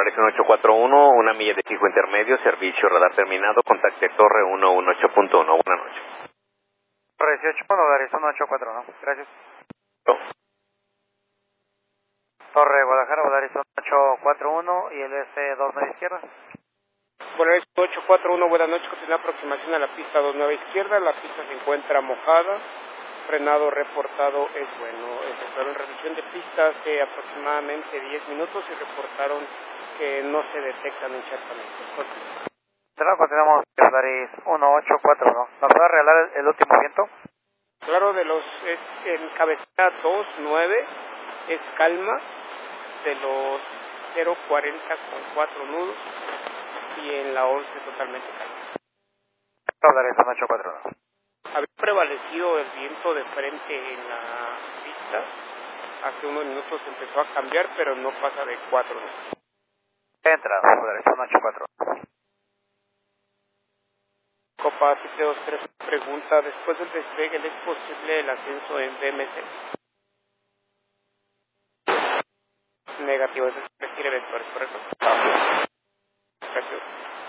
Polaris 1841, una milla de fijo intermedio, servicio radar terminado, contacte Torre 118.1. Buenas noches. Torre 18, Polaris 1841, gracias. No. Torre Guadalajara, Polaris 1841 y el S29 izquierda. Polaris 841, buenas noches, continúa aproximación a la pista 29 izquierda, la pista se encuentra mojada, frenado reportado es bueno, efectuaron revisión de pista hace aproximadamente 10 minutos y reportaron que no se detectan encharcamientos. Continuamos, Polaris 1841, ¿nos puede regalar el último viento? Claro, en cabecera 29 es calma, de los 040 con 4 nudos, y en la 11 totalmente calma. Polaris 1841. Había prevalecido el viento de frente en la pista, hace unos minutos empezó a cambiar, pero no pasa de 4 nudos. Entrada, Polaris 1841. Copa 723 pregunta, después del despegue, ¿es posible el ascenso en BMC? Negativo, es decir, requiere vectores, ¿correcto? Gracias.